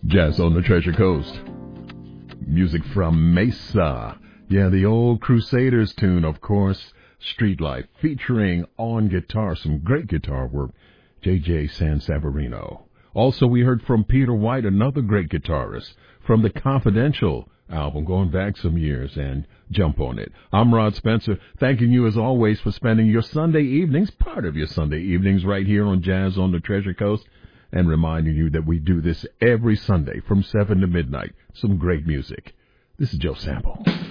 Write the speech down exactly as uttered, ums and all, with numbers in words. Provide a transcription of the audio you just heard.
Jazz on the Treasure Coast. Music from Mesa. Yeah, the old Crusaders tune, of course. Street Life, featuring on guitar, some great guitar work, J J Sanseverino. Also, we heard from Peter White, another great guitarist, from the Confidential album, going back some years, and Jump on It. I'm Rod Spencer, thanking you as always for spending your Sunday evenings, part of your Sunday evenings, right here on Jazz on the Treasure Coast, and reminding you that we do this every Sunday from seven to midnight. Some great music. This is Joe Sample.